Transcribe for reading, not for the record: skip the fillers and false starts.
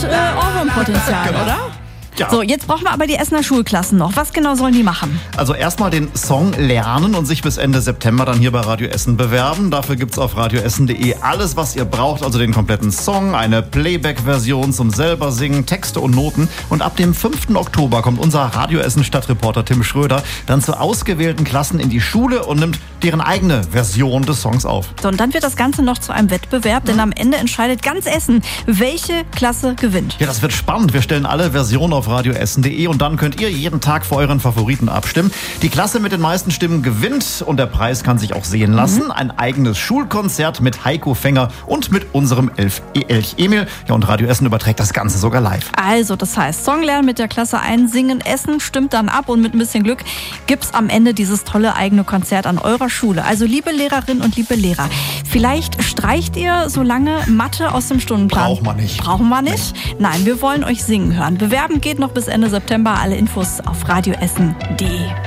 Ohrwurmpotenzial, Genau. oder? Ja. So, jetzt brauchen wir aber die Essener Schulklassen noch. Was genau sollen die machen? Also erstmal den Song lernen und sich bis Ende September dann hier bei Radio Essen bewerben. Dafür gibt's auf radioessen.de alles, was ihr braucht. Also den kompletten Song, eine Playback-Version zum selber singen, Texte und Noten. Und ab dem 5. Oktober kommt unser Radio Essen Stadtreporter Tim Schröder dann zu ausgewählten Klassen in die Schule und nimmt deren eigene Version des Songs auf. So, und dann wird das Ganze noch zu einem Wettbewerb, denn am Ende entscheidet ganz Essen, welche Klasse gewinnt. Ja, das wird spannend. Wir stellen alle Versionen auf radioessen.de und dann könnt ihr jeden Tag für euren Favoriten abstimmen. Die Klasse mit den meisten Stimmen gewinnt und der Preis kann sich auch sehen lassen. Ein eigenes Schulkonzert mit Heiko Fänger und mit unserem Elch Emil. Ja, und Radio Essen überträgt das Ganze sogar live. Also, das heißt, Song lernen mit der Klasse einsingen, Essen stimmt dann ab und mit ein bisschen Glück gibt's am Ende dieses tolle eigene Konzert an eurer Schule. Also, liebe Lehrerinnen und liebe Lehrer, vielleicht streicht ihr so lange Mathe aus dem Stundenplan. Braucht man nicht. Brauchen wir nicht? Nein, wir wollen euch singen hören. Bewerben geht noch bis Ende September. Alle Infos auf radioessen.de.